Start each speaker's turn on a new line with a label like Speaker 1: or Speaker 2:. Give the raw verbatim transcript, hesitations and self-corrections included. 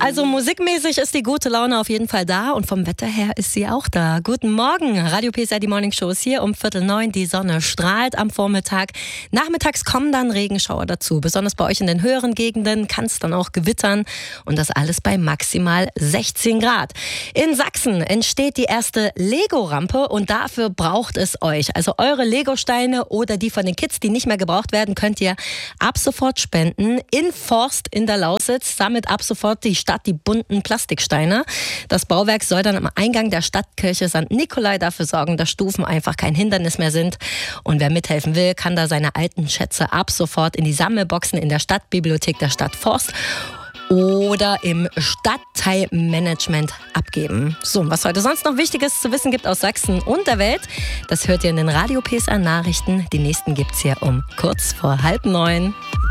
Speaker 1: Also musikmäßig ist die gute Laune auf jeden Fall da und vom Wetter her ist sie auch da. Guten Morgen, Radio P S R, die Morning Show ist hier um Viertel neun. Die Sonne strahlt am Vormittag. Nachmittags kommen dann Regenschauer dazu. Besonders bei euch in den höheren Gegenden kann es dann auch gewittern und das alles bei maximal sechzehn Grad. In Sachsen entsteht die erste Lego-Rampe und dafür braucht es euch. Also eure Lego-Steine oder die von den Kids, die nicht mehr gebraucht werden, könnt ihr ab sofort spenden. In Forst in der Lausitz sammelt ab sofort die Stadt die bunten Plastiksteine. Das Bauwerk soll dann am Eingang der Stadtkirche Sankt Nikolai dafür sorgen, dass Stufen einfach kein Hindernis mehr sind. Und wer mithelfen will, kann da seine alten Schätze ab sofort in die Sammelboxen in der Stadtbibliothek der Stadt Forst oder im Stadtteilmanagement abgeben. So, was heute sonst noch Wichtiges zu wissen gibt aus Sachsen und der Welt, das hört ihr in den Radio P S R Nachrichten. Die nächsten gibt's hier um kurz vor halb neun.